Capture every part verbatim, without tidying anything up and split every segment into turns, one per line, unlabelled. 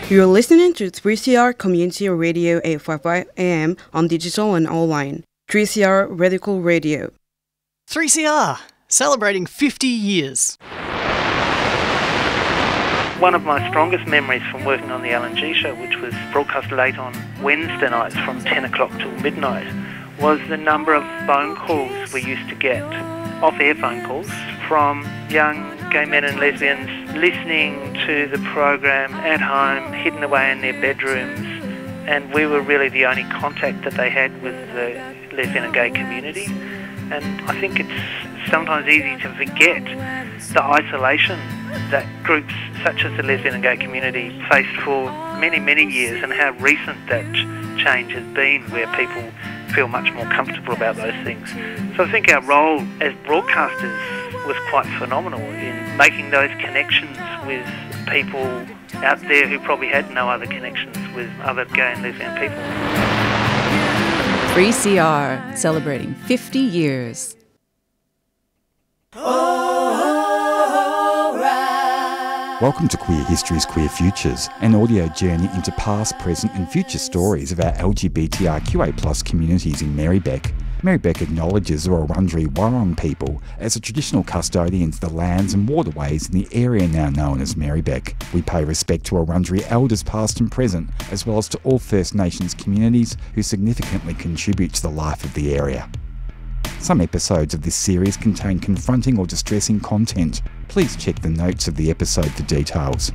You're listening to three C R Community Radio eight fifty-five A M on digital and online. three C R Radical Radio.
three C R, celebrating fifty years.
One of my strongest memories from working on the Alan G show, which was broadcast late on Wednesday nights from ten o'clock till midnight, was the number of phone calls we used to get, off-air phone calls, from young gay men and lesbians listening to the program at home, hidden away in their bedrooms, and we were really the only contact that they had with the lesbian and gay community. And I think it's sometimes easy to forget the isolation that groups such as the lesbian and gay community faced for many, many years, and how recent that change has been, where people feel much more comfortable about those things. So I think our role as broadcasters was quite phenomenal in making those connections with people out there who probably had no other connections with other gay and lesbian people.
three C R, celebrating fifty years.
Welcome to Queer Histories, Queer Futures, an audio journey into past, present and future stories of our L G B T R Q A plus communities in Marybeck. Marybeck acknowledges the Wurundjeri Wurrung people as the traditional custodians of the lands and waterways in the area now known as Marybeck. We pay respect to Wurundjeri elders past and present, as well as to all First Nations communities who significantly contribute to the life of the area. Some episodes of this series contain confronting or distressing content. Please check the notes of the episode for details.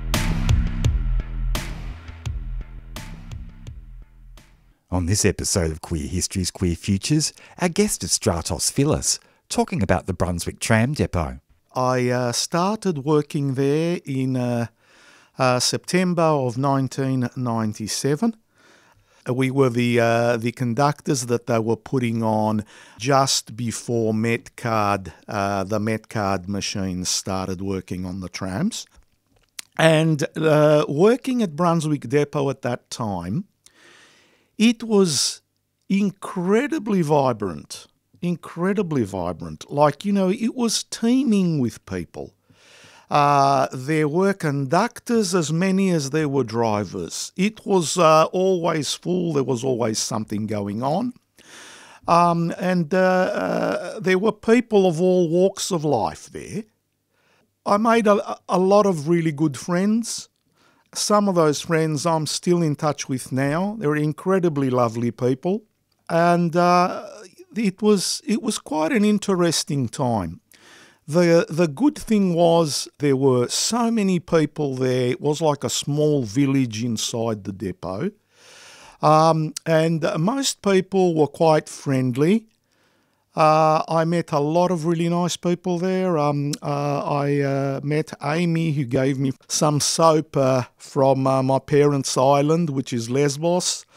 On this episode of Queer Histories, Queer Futures, our guest is Stratos Phyllis, talking about the Brunswick Tram Depot.
I uh, started working there in uh, uh, September of nineteen ninety-seven. We were the uh, the conductors that they were putting on just before Metcard, uh, the Metcard machines started working on the trams. And uh, working at Brunswick Depot at that time, it was incredibly vibrant, incredibly vibrant. Like, you know, it was teeming with people. Uh, there were conductors as many as there were drivers. It was uh, always full. There was always something going on. Um, and uh, uh, there were people of all walks of life there. I made a, a lot of really good friends. Some of those friends I'm still in touch with now. They're incredibly lovely people. And uh, it was it was quite an interesting time. The the good thing was there were so many people there. It was like a small village inside the depot. Um, and most people were quite friendly. Uh, I met a lot of really nice people there. Um, uh, I uh, met Amy, who gave me some soap uh, from uh, my parents' island, which is Lesbos.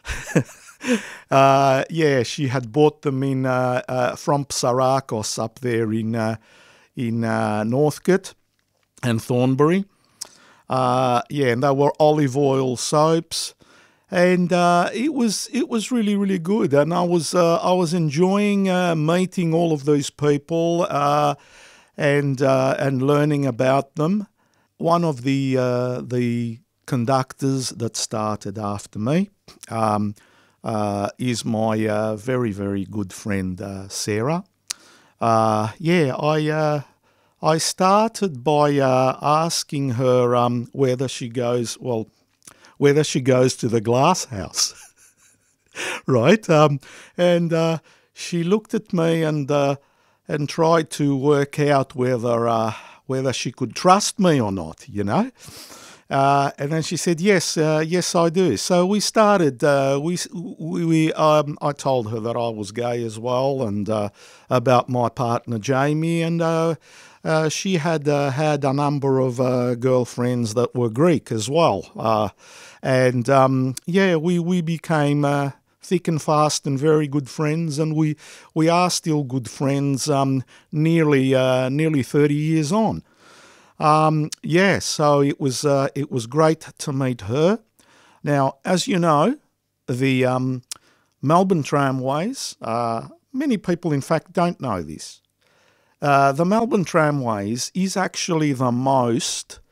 uh, yeah, she had bought them in uh, uh, from Psarakos up there in uh, in uh, Northcote and Thornbury. Uh, yeah, and they were olive oil soaps. And uh, it was it was really really good, and I was uh, I was enjoying uh, meeting all of these people uh, and uh, and learning about them. One of the uh, the conductors that started after me um, uh, is my uh, very very good friend uh, Sarah. Uh, yeah, I uh, I started by uh, asking her um, whether she goes well. whether she goes to the glass house, right? Um, and uh, she looked at me and uh, and tried to work out whether uh, whether she could trust me or not, you know. Uh, and then she said, "Yes, uh, yes, I do." So we started. Uh, we we, we um, I told her that I was gay as well, and uh, about my partner Jamie, and uh, uh, she had uh, had a number of uh, girlfriends that were Greek as well. Uh, And, um, yeah, we, we became uh, thick and fast and very good friends, and we we are still good friends um, nearly uh, nearly thirty years on. Um, yeah, so it was uh, it was great to meet her. Now, as you know, the um, Melbourne Tramways, uh, many people, in fact, don't know this. Uh, the Melbourne Tramways is actually the most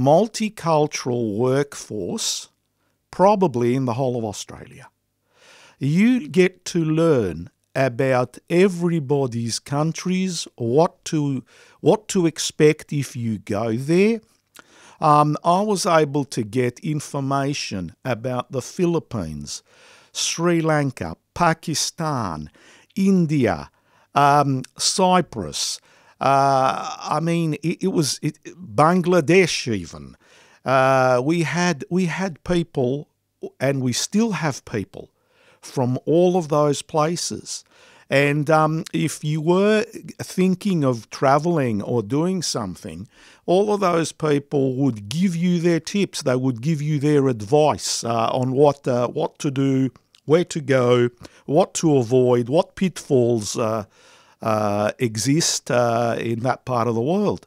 multicultural workforce probably in the whole of Australia. You get to learn about everybody's countries, what to what to expect if you go there. Um, I was able to get information about the Philippines, Sri Lanka, Pakistan, India, um, Cyprus. Uh, I mean, it, it was it, Bangladesh even. Uh, we had we had people, and we still have people from all of those places. And um, if you were thinking of traveling or doing something, all of those people would give you their tips. They would give you their advice uh, on what uh, what to do, where to go, what to avoid, what pitfalls uh, uh, exist uh, in that part of the world.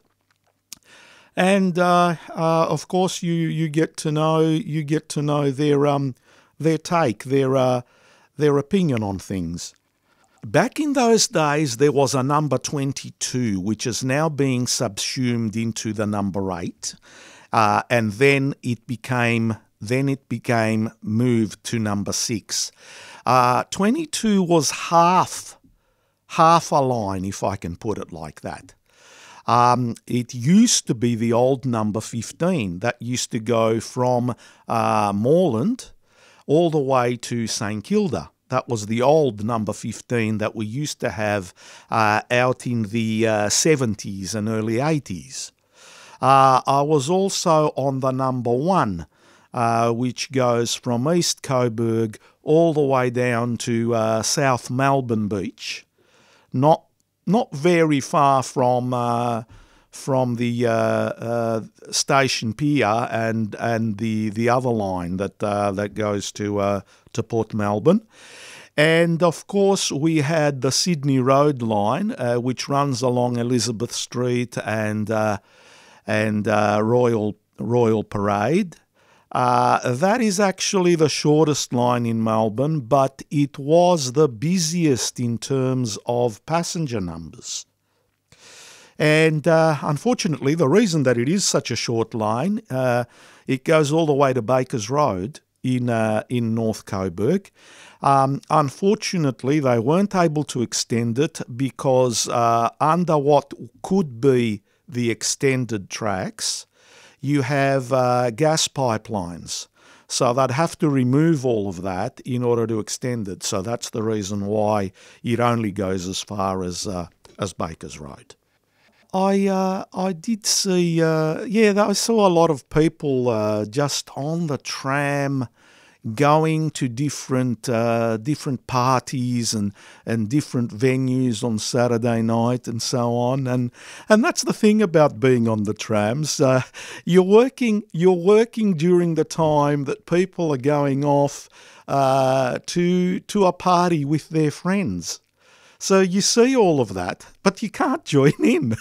And uh, uh, of course, you you get to know you get to know their um their take, their uh, their opinion on things. Back in those days, there was a number twenty-two, which is now being subsumed into the number eight, uh, and then it became then it became moved to number six. Uh, twenty-two was half half a line, if I can put it like that. Um, it used to be the old number fifteen that used to go from uh, Moreland all the way to St Kilda. That was the old number fifteen that we used to have uh, out in the uh, seventies and early eighties. Uh, I was also on the number one, uh, which goes from East Coburg all the way down to uh, South Melbourne Beach. Not not very far from uh, from the uh, uh, station pier and and the the other line that uh, that goes to uh, to Port Melbourne. And of course, we had the Sydney Road line, uh, which runs along Elizabeth Street and uh, and uh, Royal Royal Parade. Uh, that is actually the shortest line in Melbourne, but it was the busiest in terms of passenger numbers. And uh, unfortunately, the reason that it is such a short line, uh, it goes all the way to Bakers Road in uh, in North Coburg. Um, unfortunately, they weren't able to extend it because uh, under what could be the extended tracks, you have uh, gas pipelines. So they'd have to remove all of that in order to extend it. So that's the reason why it only goes as far as uh, as Bakers Road. I uh, I did see, uh, yeah, I saw a lot of people uh, just on the tram, going to different uh, different parties and, and different venues on Saturday night and so on, and and that's the thing about being on the trams. Uh, you're working you're working during the time that people are going off uh, to to a party with their friends, so you see all of that, but you can't join in.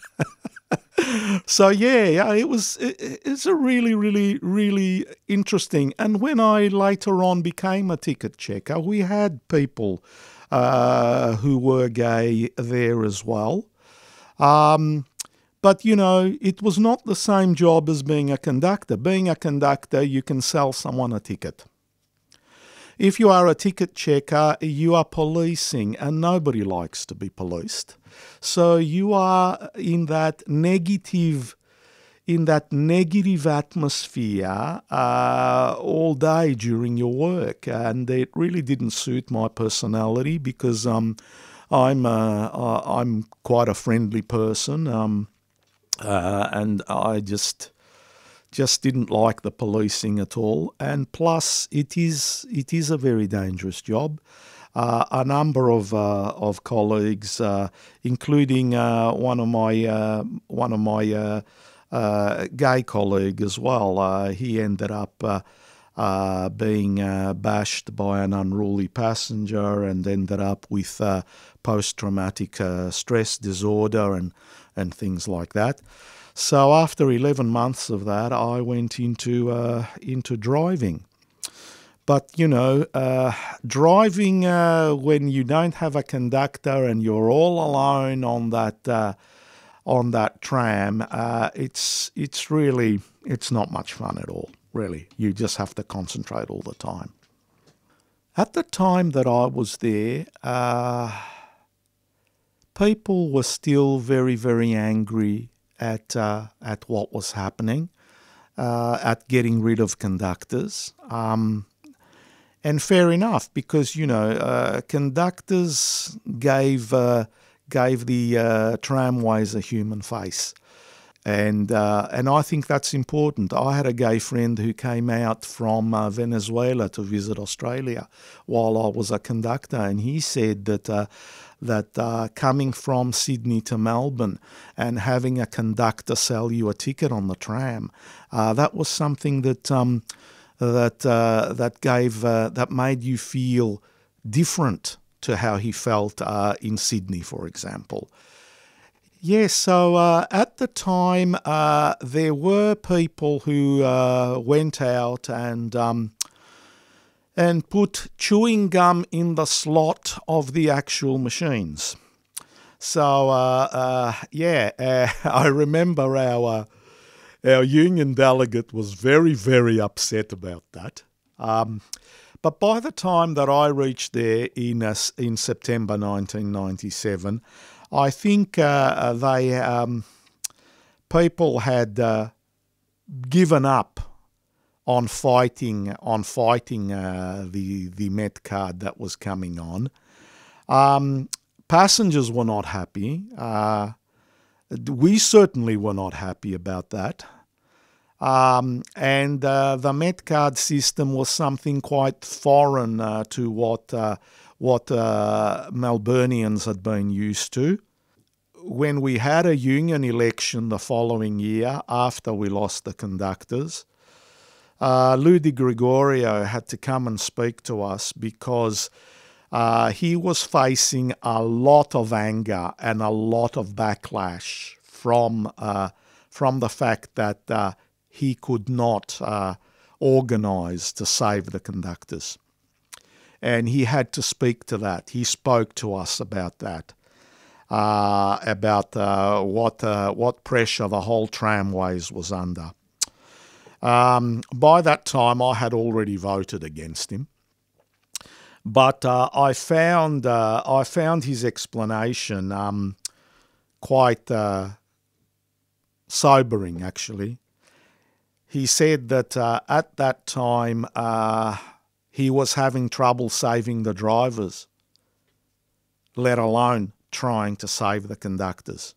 So yeah, yeah, it was it, it's a really, really, really interesting. And when I later on became a ticket checker, we had people uh, who were gay there as well. Um, but you know, it was not the same job as being a conductor. Being a conductor, you can sell someone a ticket. If you are a ticket checker, you are policing, and nobody likes to be policed. So you are in that negative, in that negative atmosphere uh, all day during your work, and it really didn't suit my personality because um, I'm uh, I'm quite a friendly person, um, uh, and I just. Just didn't like the policing at all, and plus it is it is a very dangerous job. Uh, a number of uh, of colleagues, uh, including uh, one of my uh, one of my uh, uh, gay colleague as well, uh, he ended up uh, uh, being uh, bashed by an unruly passenger and ended up with uh, post-traumatic uh, stress disorder and and things like that. So after eleven months of that, I went into uh, into driving. But, you know, uh, driving uh, when you don't have a conductor and you're all alone on that uh, on that tram, uh, it's it's really, it's not much fun at all, really. You just have to concentrate all the time. At the time that I was there, uh, people were still very, very angry at uh, at what was happening, uh, at getting rid of conductors. Um, and fair enough, because, you know, uh, conductors gave uh, gave the uh, tramways a human face. And uh, and I think that's important. I had a gay friend who came out from uh, Venezuela to visit Australia while I was a conductor, and he said that uh, that uh, coming from Sydney to Melbourne and having a conductor sell you a ticket on the tram, uh, that was something that um, that uh, that gave uh, that made you feel different to how he felt uh, in Sydney, for example. Yes, so uh, at the time uh, there were people who uh, went out and um, and put chewing gum in the slot of the actual machines. So uh, uh, yeah, uh, I remember our uh, our union delegate was very very upset about that. Um, but by the time that I reached there in uh, in September nineteen ninety-seven. I think uh, they um, people had uh, given up on fighting on fighting uh, the the Met card that was coming on. Um, passengers were not happy. Uh, we certainly were not happy about that. Um, and uh, the Met card system was something quite foreign uh, to what. Uh, what uh, Melburnians had been used to. When we had a union election the following year, after we lost the conductors, uh, Lou Di Gregorio had to come and speak to us because uh, he was facing a lot of anger and a lot of backlash from, uh, from the fact that uh, he could not uh, organise to save the conductors. And he had to speak to that. He spoke to us about that, uh, about uh, what uh, what pressure the whole tramways was under. Um, by that time, I had already voted against him, but uh, I found uh, I found his explanation um, quite uh, sobering. Actually, he said that uh, at that time. Uh, He was having trouble saving the drivers, let alone trying to save the conductors.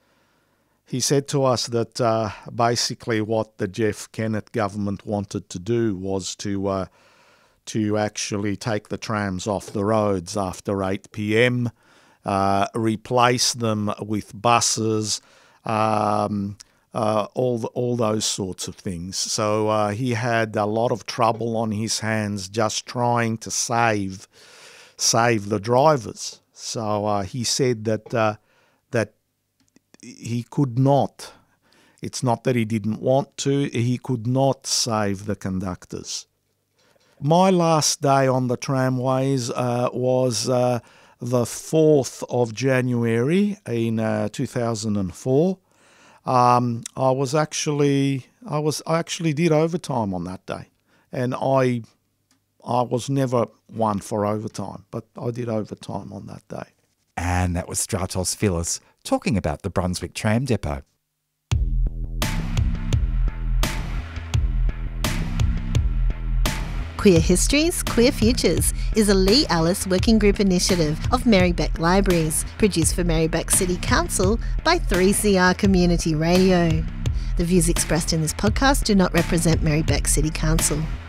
He said to us that uh, basically what the Jeff Kennett government wanted to do was to uh, to actually take the trams off the roads after eight p.m, uh, replace them with buses, um, Uh, all the, all those sorts of things. So uh, he had a lot of trouble on his hands just trying to save save the drivers. So uh, he said that uh, that he could not. It's not that he didn't want to. He could not save the conductors. My last day on the tramways uh, was uh, the fourth of January in uh, two thousand four. Um, I was actually, I was, I actually did overtime on that day, and I, I was never one for overtime, but I did overtime on that day.
And that was Stratos Philis talking about the Brunswick Tram Depot.
Queer Histories, Queer Futures is a Lee Alice Working Group initiative of Marybeck Libraries, produced for Marybeck City Council by three C R Community Radio. The views expressed in this podcast do not represent Marybeck City Council.